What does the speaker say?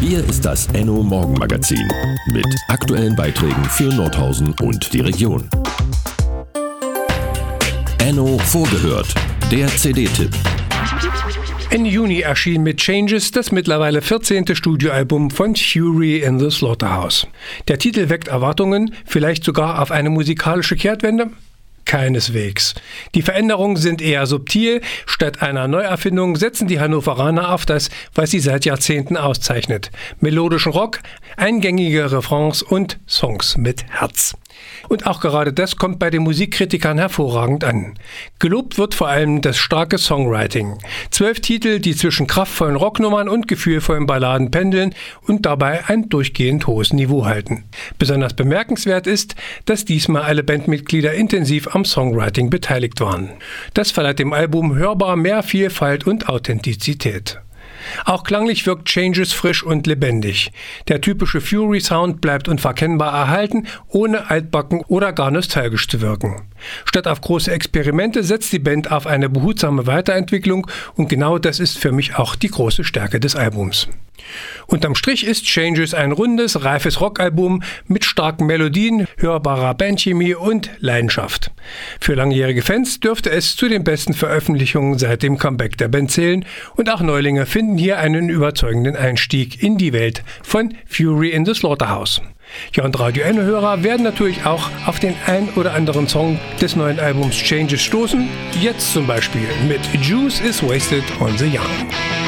Hier ist das Enno Morgenmagazin mit aktuellen Beiträgen für Nordhausen und die Region. Enno vorgehört, der CD-Tipp. Ende Juni erschien mit Changes das mittlerweile 14. Studioalbum von Fury in the Slaughterhouse. Der Titel weckt Erwartungen, vielleicht sogar auf eine musikalische Kehrtwende? Keineswegs. Die Veränderungen sind eher subtil. Statt einer Neuerfindung setzen die Hannoveraner auf das, was sie seit Jahrzehnten auszeichnet. Melodischen Rock, eingängige Refrains und Songs mit Herz. Und auch gerade das kommt bei den Musikkritikern hervorragend an. Gelobt wird vor allem das starke Songwriting. 12 Titel, die zwischen kraftvollen Rocknummern und gefühlvollen Balladen pendeln und dabei ein durchgehend hohes Niveau halten. Besonders bemerkenswert ist, dass diesmal alle Bandmitglieder intensiv am Songwriting beteiligt waren. Das verleiht dem Album hörbar mehr Vielfalt und Authentizität. Auch klanglich wirkt Changes frisch und lebendig. Der typische Fury-Sound bleibt unverkennbar erhalten, ohne altbacken oder gar nostalgisch zu wirken. Statt auf große Experimente setzt die Band auf eine behutsame Weiterentwicklung und genau das ist für mich auch die große Stärke des Albums. Unterm Strich ist Changes ein rundes, reifes Rockalbum mit starken Melodien, hörbarer Bandchemie und Leidenschaft. Für langjährige Fans dürfte es zu den besten Veröffentlichungen seit dem Comeback der Band zählen und auch Neulinge finden hier einen überzeugenden Einstieg in die Welt von Fury in the Slaughterhouse. Ja, und Radio Enno-Hörer werden natürlich auch auf den ein oder anderen Song des neuen Albums Changes stoßen. Jetzt zum Beispiel mit Juice is Wasted on the Young.